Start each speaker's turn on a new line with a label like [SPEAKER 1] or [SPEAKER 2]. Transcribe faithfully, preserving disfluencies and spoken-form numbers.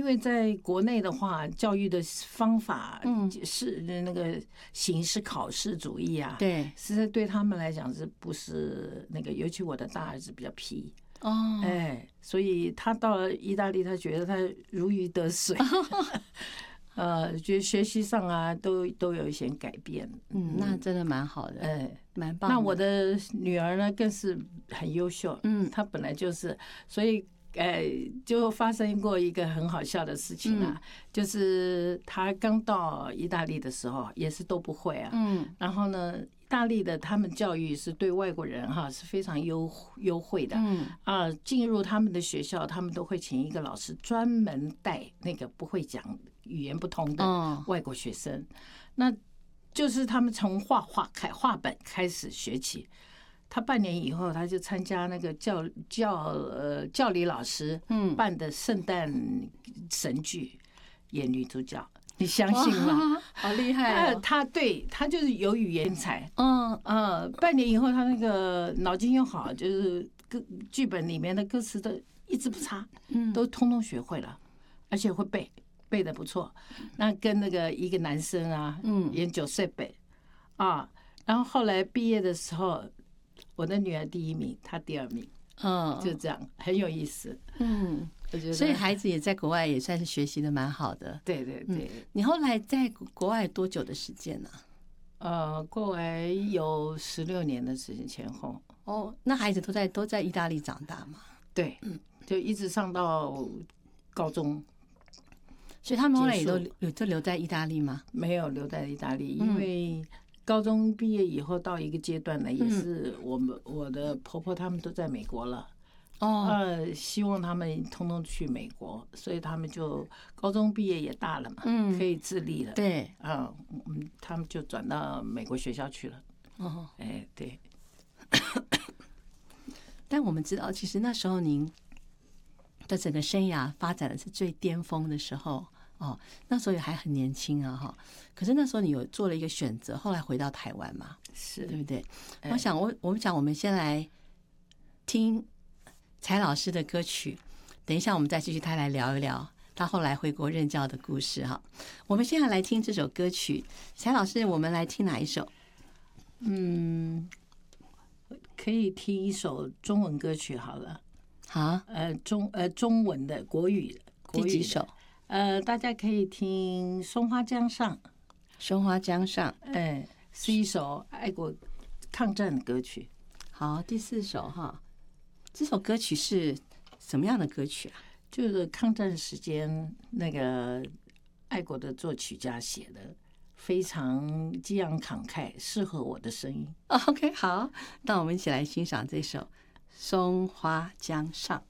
[SPEAKER 1] 为在国内的话，教育的方法
[SPEAKER 2] 嗯
[SPEAKER 1] 是那个形式考试主义啊，
[SPEAKER 2] 对，
[SPEAKER 1] 实在对他们来讲是不是那个？尤其我的大儿子比较皮。
[SPEAKER 2] 哦，
[SPEAKER 1] 哎，所以他到了意大利，他觉得他如鱼得水，呃，觉得学习上啊都都有一些改变。
[SPEAKER 2] 嗯，那真的蛮好的，
[SPEAKER 1] 哎，
[SPEAKER 2] 蛮棒的。
[SPEAKER 1] 那我的女儿呢，更是很优秀。
[SPEAKER 2] 嗯，
[SPEAKER 1] 她本来就是，所以呃，就发生过一个很好笑的事情啊，
[SPEAKER 2] 嗯、
[SPEAKER 1] 就是她刚到意大利的时候，也是都不会啊。
[SPEAKER 2] 嗯，
[SPEAKER 1] 然后呢，意大利的他们教育是对外国人哈是非常优优惠的。
[SPEAKER 2] 嗯
[SPEAKER 1] 啊，进入他们的学校，他们都会请一个老师专门带那个不会讲语言不通的外国学生。那就是他们从画画开画本开始学起。他半年以后，他就参加那个教教呃教理老师办的圣诞神剧，演女主角。你相信吗？
[SPEAKER 2] 好厉害哦！
[SPEAKER 1] 他对他就是有语言才，
[SPEAKER 2] 嗯
[SPEAKER 1] 呃，半年以后他那个脑筋又好，就是歌剧本里面的歌词都一字不差，
[SPEAKER 2] 嗯，
[SPEAKER 1] 都通通学会了，而且会背，背得不错。那跟那个一个男生啊，嗯，研九岁背啊，然后后来毕业的时候，我的女儿第一名，她第二名，嗯，就这样，很有意思，嗯。
[SPEAKER 2] 所以孩子也在国外也算是学习的蛮好的。
[SPEAKER 1] 对对对、嗯，
[SPEAKER 2] 你后来在国外多久的时间呢、
[SPEAKER 1] 啊？呃，过来有十六年的时间前后。
[SPEAKER 2] 哦，那孩子都在都在意大利长大吗？
[SPEAKER 1] 对，嗯，就一直上到高中。
[SPEAKER 2] 所以他们后来也都留都留在意大利吗？
[SPEAKER 1] 没有留在意大利，因为高中毕业以后到一个阶段呢，也是我们我的婆婆他们都在美国了。哦，呃，希望他们通通去美国，所以他们就高中毕业也大了嘛，嗯，可以自立了，
[SPEAKER 2] 对，
[SPEAKER 1] 嗯，嗯，他们就转到美国学校去了。哦，哎，对。
[SPEAKER 2] 但我们知道，其实那时候您的整个生涯发展的是最巅峰的时候哦，那时候也还很年轻啊哈。可是那时候你有做了一个选择，后来回到台湾嘛，
[SPEAKER 1] 是
[SPEAKER 2] 对不对？我想我我们讲，我们先来听柴老师的歌曲，等一下我们再继续他来聊一聊他后来回国任教的故事哈。我们现在来听这首歌曲，柴老师，我们来听哪一首？
[SPEAKER 1] 嗯，可以听一首中文歌曲好了。
[SPEAKER 2] 好，
[SPEAKER 1] 呃，中呃中文的国语的，
[SPEAKER 2] 第几首？
[SPEAKER 1] 呃，大家可以听《松花江上》。
[SPEAKER 2] 松花江上，
[SPEAKER 1] 哎，是一首爱国抗战的歌曲。
[SPEAKER 2] 好，第四首哈。这首歌曲是什么样的歌曲啊？
[SPEAKER 1] 就是抗战时间那个爱国的作曲家写的，非常激昂慷慨，适合我的声音。
[SPEAKER 2] OK， 好，那我们一起来欣赏这首《松花江上》。